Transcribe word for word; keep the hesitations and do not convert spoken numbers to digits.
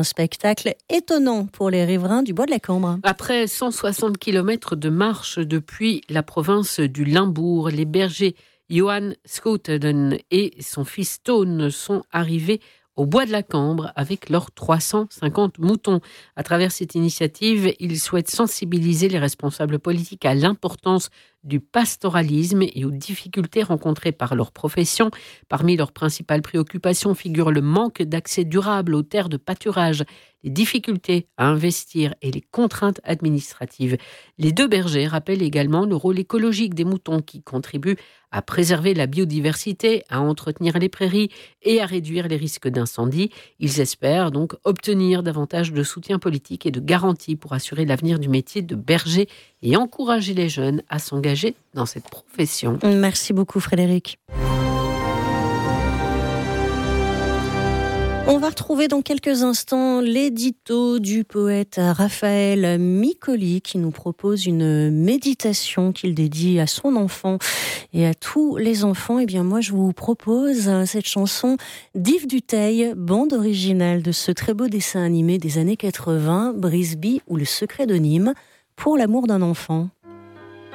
Un spectacle étonnant pour les riverains du Bois de la Cambre. Après cent soixante kilomètres de marche depuis la province du Limbourg, les bergers Johan Schouten et son fils Tone sont arrivés au Bois de la Cambre avec leurs trois cent cinquante moutons. À travers cette initiative, ils souhaitent sensibiliser les responsables politiques à l'importance du pastoralisme et aux difficultés rencontrées par leur profession. Parmi leurs principales préoccupations figure le manque d'accès durable aux terres de pâturage, les difficultés à investir et les contraintes administratives. Les deux bergers rappellent également le rôle écologique des moutons qui contribuent à préserver la biodiversité, à entretenir les prairies et à réduire les risques d'incendie. Ils espèrent donc obtenir davantage de soutien politique et de garanties pour assurer l'avenir du métier de berger et encourager les jeunes à s'engager dans cette profession. Merci beaucoup Frédéric. On va retrouver dans quelques instants l'édito du poète Raphaël Micoli qui nous propose une méditation qu'il dédie à son enfant et à tous les enfants. Et bien moi je vous propose cette chanson d'Yves Duteil, bande originale de ce très beau dessin animé des années quatre-vingts, Brisby ou Le secret de Nîmes, pour l'amour d'un enfant.